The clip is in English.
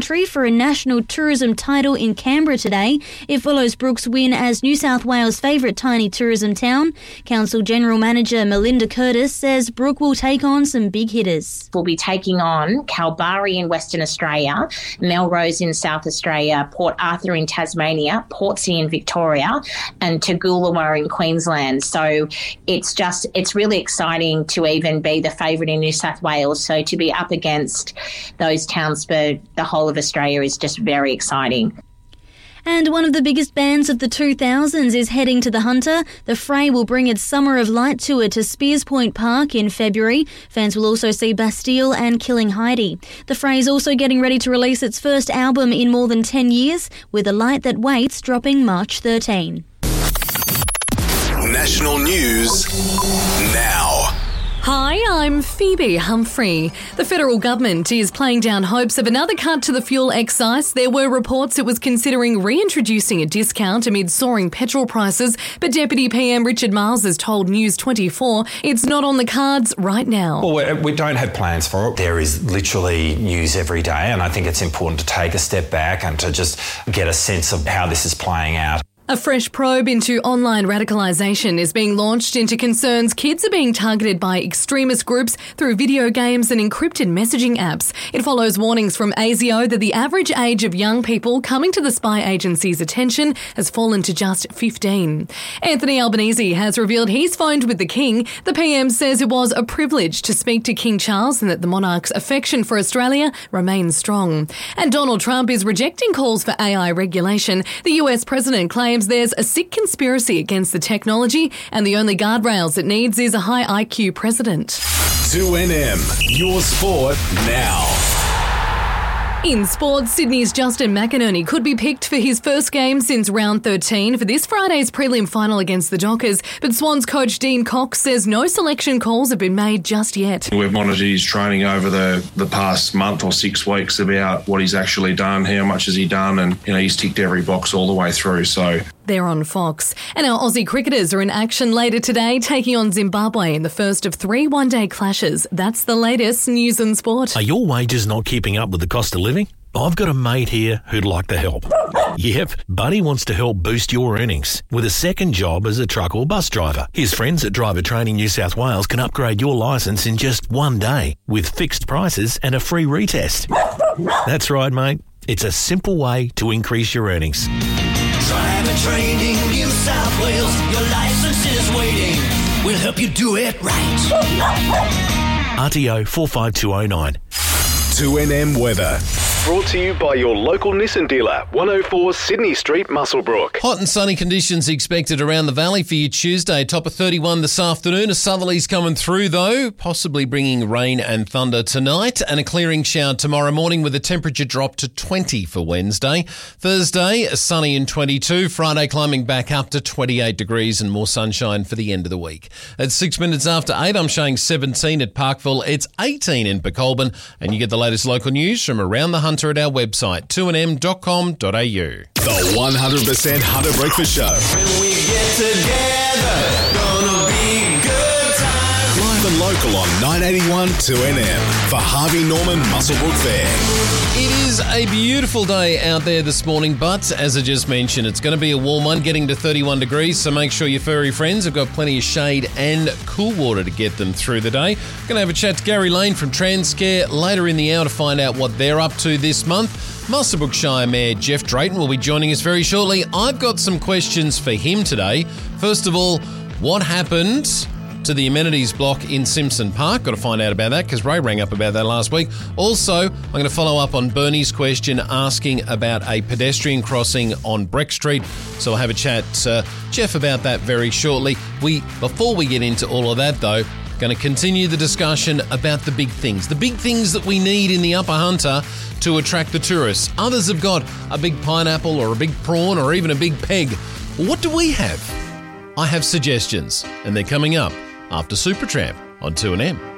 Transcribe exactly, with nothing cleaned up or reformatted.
for a national tourism title in Canberra today. It follows Brook's win as New South Wales' favourite tiny tourism town. Council General Manager Melinda Curtis says Brook will take on some big hitters. We'll be taking on Kalbarri in Western Australia, Melrose in South Australia, Port Arthur in Tasmania, Portsea in Victoria, and Toogoolawah in Queensland. So it's just, it's really exciting to even be the favourite in New South Wales. So to be up against those towns for the whole of Australia is just very exciting. And one of the biggest bands of the two thousands is heading to the Hunter. The Fray will bring its Summer of Light tour to Spears Point Park in February. Fans will also see Bastille and Killing Heidi. The Fray is also getting ready to release its first album in more than ten years, with A Light That Waits dropping March thirteenth. National news now. Hi, I'm Phoebe Humphrey. The federal government is playing down hopes of another cut to the fuel excise. There were reports it was considering reintroducing a discount amid soaring petrol prices, but Deputy P M Richard Marles has told News twenty-four it's not on the cards right now. Well, we don't have plans for it. There is literally news every day, and I think it's important to take a step back and to just get a sense of how this is playing out. A fresh probe into online radicalisation is being launched into concerns kids are being targeted by extremist groups through video games and encrypted messaging apps. It follows warnings from A S I O that the average age of young people coming to the spy agency's attention has fallen to just fifteen. Anthony Albanese has revealed he's phoned with the King. The P M says it was a privilege to speak to King Charles and that the monarch's affection for Australia remains strong. And Donald Trump is rejecting calls for A I regulation. The U S president claims there's a sick conspiracy against the technology and the only guardrails it needs is a high I Q president. two N M, your sport now. In sports, Sydney's Justin McInerney could be picked for his first game since round thirteen for this Friday's prelim final against the Dockers, but Swans coach Dean Cox says no selection calls have been made just yet. We've monitored his training over the, the past month or six weeks about what he's actually done, how much has he done, and you know he's ticked every box all the way through. So they're on Fox. And our Aussie cricketers are in action later today, taking on Zimbabwe in the first of three one-day clashes. That's the latest news and sport. Are your wages not keeping up with the cost of living? I've got a mate here who'd like to help. Yep, Buddy wants to help boost your earnings with a second job as a truck or bus driver. His friends at Driver Training New South Wales can upgrade your licence in just one day with fixed prices and a free retest. That's right, mate. It's a simple way to increase your earnings. Driver Training New South Wales, your licence is waiting. We'll help you do it right. R T O four five two oh nine. two N M weather. Brought to you by your local Nissan dealer, one oh four Sydney Street, Muswellbrook. Hot and sunny conditions expected around the valley for you Tuesday. Top of thirty-one this afternoon. A southerly's coming through though, possibly bringing rain and thunder tonight, and a clearing shower tomorrow morning with a temperature drop to twenty for Wednesday. Thursday, sunny and twenty-two. Friday climbing back up to twenty-eight degrees and more sunshine for the end of the week. At six minutes after eight, I'm showing seventeen at Parkville. It's eighteen in Pecolbin, and you get the latest local news from around the Hunter at our website, two n m dot com dot a u. The one hundred percent Hunter Breakfast Show. When we get together, gonna be good times. Live and local on nine eighty-one two N M for Harvey Norman Muswellbrook Fair. It is a beautiful day out there this morning, but as I just mentioned, it's going to be a warm one, getting to thirty-one degrees, so make sure your furry friends have got plenty of shade and cool water to get them through the day. Going to have a chat to Gary Lane from Transcare later in the hour to find out what they're up to this month. Muswellbrook Shire Mayor Jeff Drayton will be joining us very shortly. I've got some questions for him today. First of all, what happened to the amenities block in Simpson Park? Got to find out about that because Ray rang up about that last week. Also, I'm going to follow up on Bernie's question asking about a pedestrian crossing on Breck Street. So I'll have a chat to Jeff about that very shortly. We Before we get into all of that though, going to continue the discussion about the big things. The big things that we need in the Upper Hunter to attract the tourists. Others have got a big pineapple or a big prawn or even a big peg. What do we have? I have suggestions, and they're coming up after Supertramp on two N M.